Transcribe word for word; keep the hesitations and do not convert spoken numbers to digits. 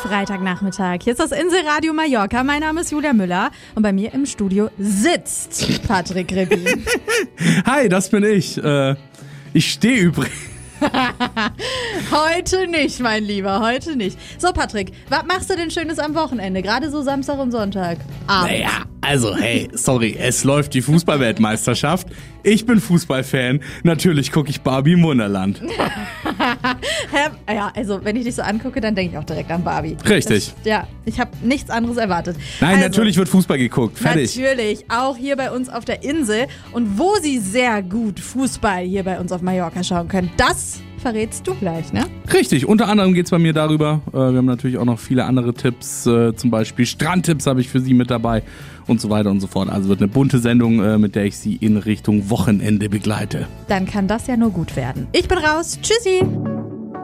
Freitagnachmittag. Hier ist das Inselradio Mallorca. Mein Name ist Julia Müller und bei mir im Studio sitzt Patrick Rebin. Hi, das bin ich. Äh, ich stehe übrigens. Heute nicht, mein Lieber, heute nicht. So, Patrick, was machst du denn Schönes am Wochenende? Gerade so Samstag und Sonntag. Abend. Naja, also hey, sorry, es läuft die Fußballweltmeisterschaft. Ich bin Fußballfan. Natürlich gucke ich Barbie im Wunderland. Ja, also wenn ich dich so angucke, dann denke ich auch direkt an Barbie. Richtig. Das, ja, ich habe nichts anderes erwartet. Nein, also, natürlich wird Fußball geguckt. Fertig. Natürlich, auch hier bei uns auf der Insel. Und wo Sie sehr gut Fußball hier bei uns auf Mallorca schauen können, das verrätst du gleich, ne? Richtig, unter anderem geht es bei mir darüber. Äh, wir haben natürlich auch noch viele andere Tipps, äh, zum Beispiel Strandtipps habe ich für Sie mit dabei und so weiter und so fort. Also wird eine bunte Sendung, äh, mit der ich Sie in Richtung Wochenende begleite. Dann kann das ja nur gut werden. Ich bin raus. Tschüssi.